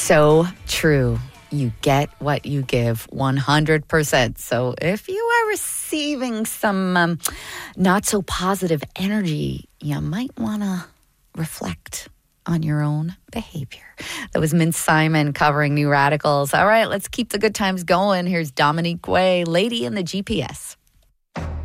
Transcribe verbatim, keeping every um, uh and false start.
So true. You get what you give, one hundred percent. So if you are receiving some um, not so positive energy, you might want to reflect on your own behavior. That was Mint Simon covering New Radicals. All right, let's keep the good times going. Here's Dominique Way, Lady in the G P S.